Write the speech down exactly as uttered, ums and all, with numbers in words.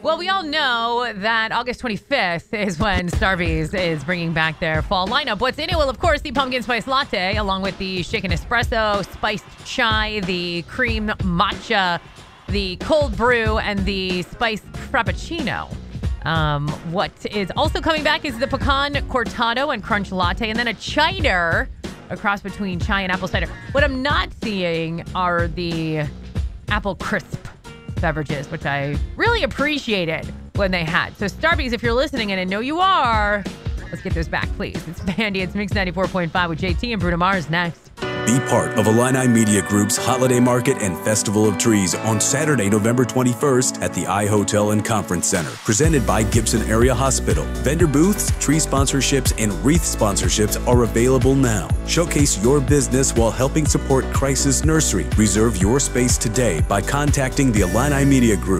Well, we all know that August twenty-fifth is when Starbucks is bringing back their fall lineup. What's in it? Well, of course, the pumpkin spice latte, along with the shaken espresso, spiced chai, the cream matcha, the cold brew, and the spiced frappuccino. Um, what is also coming back is the pecan cortado and crunch latte, and then a cider, a cross between chai and apple cider. What I'm not seeing are the apple crisp beverages, which I really appreciated when they had. So Starbucks, if you're listening, and I know you are, let's get those back, please. It's Bandy. It's Mix ninety-four point five with J T and Bruno Mars next. Be part of Illini Media Group's Holiday Market and Festival of Trees on Saturday, November twenty-first at the I Hotel and Conference Center. Presented by Gibson Area Hospital. Vendor booths, tree sponsorships, and wreath sponsorships are available now. Showcase your business while helping support Crisis Nursery. Reserve your space today by contacting the Illini Media Group